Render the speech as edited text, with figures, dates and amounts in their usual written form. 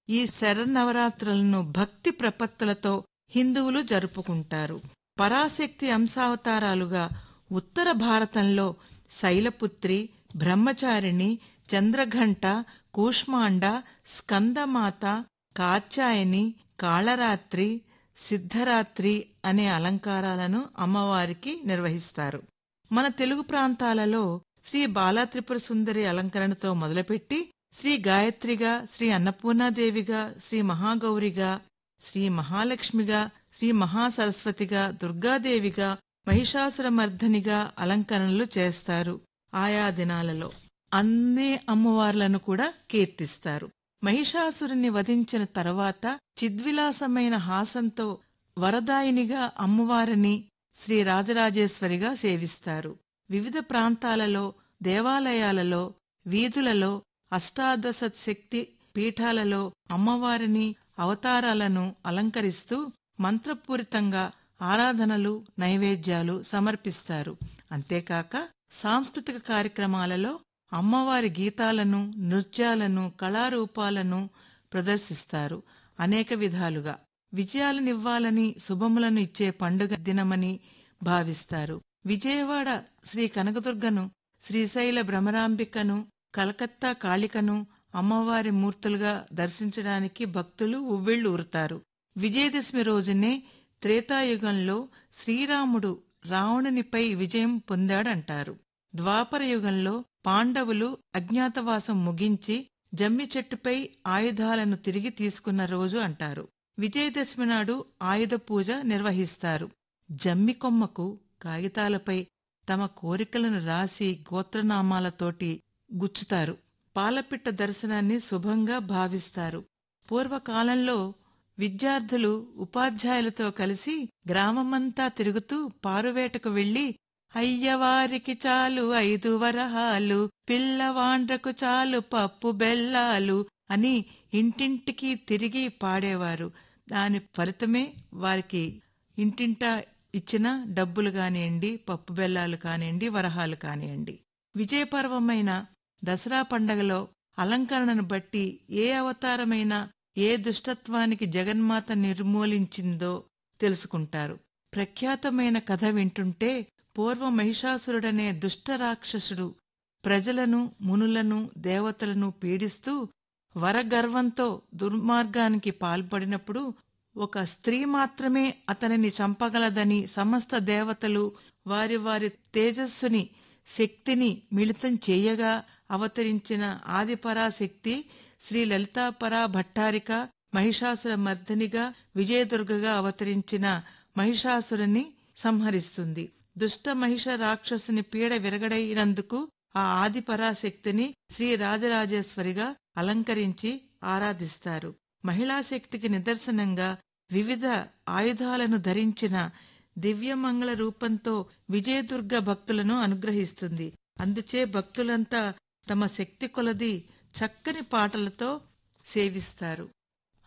ఈ శరన్నవరాత్రులను భక్తి ప్రపత్తులతో హిందువులు జరుపుకుంటారు. పరాశక్తి అంశావతారాలుగా ఉత్తర భారతంలో శైలపుత్రి, బ్రహ్మచారిణి, చంద్రఘంట, కూష్మాండ, స్కందమాత, కాత్యాయని, కాళరాత్రి, సిద్ధరాత్రి అనే అలంకారాలను అమ్మవారికి నిర్వహిస్తారు. మన తెలుగు ప్రాంతాలలో శ్రీ బాలాత్రిపుర సుందరి అలంకరణతో మొదలుపెట్టి శ్రీ గాయత్రిగా, శ్రీ అన్నపూర్ణాదేవిగా, శ్రీ మహాగౌరిగా, శ్రీ మహాలక్ష్మిగా, శ్రీ మహాసరస్వతిగా, దుర్గాదేవిగా, మహిషాసురమర్ధనిగా అలంకరణలు చేస్తారు. ఆయా దినాలలో అన్ని అమ్మవార్లను కూడా కీర్తిస్తారు. మహిషాసురుని వధించిన తరువాత చిద్విలాసమైన హాసంతో వరదాయినిగా అమ్మవారిని శ్రీ రాజరాజేశ్వరిగా సేవిస్తారు. వివిధ ప్రాంతాలలో, దేవాలయాలలో, వీధులలో, అష్టాదశ శక్తి పీఠాలలో అమ్మవారిని అవతారాలను అలంకరిస్తూ మంత్రపూరితంగా ఆరాధనలు, నైవేద్యాలు సమర్పిస్తారు. అంతేకాక సాంస్కృతిక కార్యక్రమాలలో అమ్మవారి గీతాలను, నృత్యాలను, కళారూపాలను ప్రదర్శిస్తారు. అనేక విధాలుగా విజయాలనివ్వాలని, శుభములను ఇచ్చే పండుగ దినమని భావిస్తారు. విజయవాడ శ్రీ కనకదుర్గను, శ్రీశైల భ్రమరాంబికను, కలకత్తా కాళికను అమ్మవారి మూర్తులుగా దర్శించడానికి భక్తులు ఉవ్విళ్లూరుతారు. విజయదశమి రోజునే త్రేతాయుగంలో శ్రీరాముడు రావణునిపై విజయం పొందాడంటారు. ద్వాపర యుగంలో పాండవులు అజ్ఞాతవాసం ముగించి జమ్మి చెట్టుపై ఆయుధాలను తిరిగి తీసుకున్న రోజు అంటారు. విజయదశమి నాడు ఆయుధ పూజ నిర్వహిస్తారు. జమ్మి కొమ్మకు కాగితాలపై తమ కోరికలను రాసి గోత్రనామాలతోటి గుచ్చుతారు. పాలపిట్ట దర్శనాన్ని శుభంగా భావిస్తారు. పూర్వకాలంలో విద్యార్థులు ఉపాధ్యాయులతో కలిసి గ్రామమంతా తిరుగుతూ పారువేటకు వెళ్లి అయ్యవారికి చాలు 5 వరహాలు, పిల్లవాండ్రకు చాలు పప్పు బెల్లాలు అని ఇంటింటికి తిరిగి పాడేవారు. దాని ఫలితమే వారికి ఇంటింటా ఇచ్చిన డబ్బులు కానివ్వండి, పప్పు బెల్లాలు కానివ్వండి, వరహాలు కానివ్వండి. విజయపర్వమైన దసరా పండగలో అలంకరణను బట్టి ఏ అవతారమైనా ఏ దుష్టత్వానికి జగన్మాత నిర్మూలించిందో తెలుసుకుంటారు. ప్రఖ్యాతమైన కథ వింటుంటే పూర్వ మహిషాసురుడనే దుష్ట రాక్షసుడు ప్రజలను, మునులను, దేవతలను పీడిస్తూ వరగర్వంతో దుర్మార్గానికి పాల్పడినప్పుడు ఒక స్త్రీ మాత్రమే అతనిని చంపగలదని సమస్త దేవతలు వారి వారి తేజస్సుని, శక్తిని మిళితం చేయగా అవతరించిన ఆదిపరాశక్తి శ్రీ లలితాపరా భట్టారిక మహిషాసుర మర్దినిగా, విజయదుర్గగా అవతరించిన మహిషాసురుని సంహరిస్తుంది. దుష్ట మహిష రాక్షసుని పీడ విరగడైనందుకు ఆ ఆదిపరాశక్తిని శ్రీ రాజరాజేశ్వరిగా అలంకరించి ఆరాధిస్తారు. మహిళాశక్తికి నిదర్శనంగా వివిధ ఆయుధాలను ధరించిన దివ్యమంగళ రూపంతో విజయదుర్గ భక్తులను అనుగ్రహిస్తుంది. అందుచే భక్తులంతా తమ శక్తి కొలది చక్కని పాటలతో సేవిస్తారు.